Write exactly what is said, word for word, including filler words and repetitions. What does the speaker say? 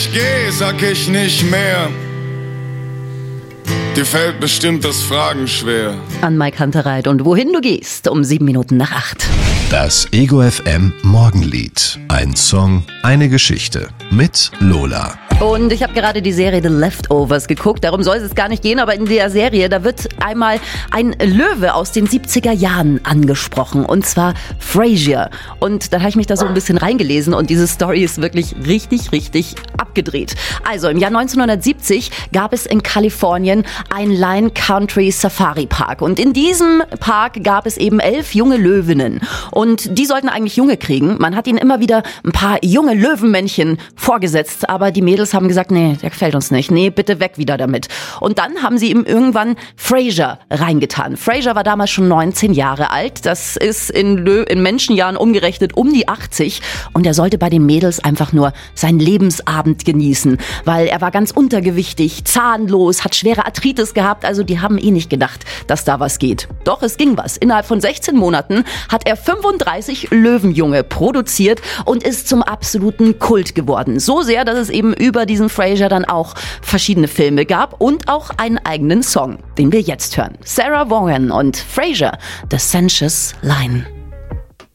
Ich geh, sag ich nicht mehr. Dir fällt bestimmt das Fragen schwer. An Mike Kantereit und Wohin du gehst, um sieben Minuten nach acht. Das Ego F M Morgenlied. Ein Song, eine Geschichte. Mit Lola. Und ich habe gerade die Serie The Leftovers geguckt, darum soll es gar nicht gehen, aber in der Serie, da wird einmal ein Löwe aus den siebziger Jahren angesprochen, und zwar Frasier. Und dann habe ich mich da so ein bisschen reingelesen und diese Story ist wirklich richtig, richtig abgedreht. Also im Jahr neunzehnhundertsiebzig gab es in Kalifornien einen Lion Country Safari Park, und in diesem Park gab es eben elf junge Löwinnen, und die sollten eigentlich Junge kriegen. Man hat ihnen immer wieder ein paar junge Löwenmännchen vorgesetzt, aber die Mädels haben gesagt, nee, der gefällt uns nicht. Nee, bitte weg wieder damit. Und dann haben sie ihm irgendwann Frasier reingetan. Frasier war damals schon neunzehn Jahre alt. Das ist in, Lö- in Menschenjahren umgerechnet um die achtzig. Und er sollte bei den Mädels einfach nur seinen Lebensabend genießen, weil er war ganz untergewichtig, zahnlos, hat schwere Arthritis gehabt. Also die haben eh nicht gedacht, dass da was geht. Doch, es ging was. Innerhalb von sechzehn Monaten hat er fünfunddreißig Löwenjunge produziert und ist zum absoluten Kult geworden. So sehr, dass es eben über diesen Frasier dann auch verschiedene Filme gab und auch einen eigenen Song, den wir jetzt hören. Sarah Vaughan und Frasier, The Sensuous Line.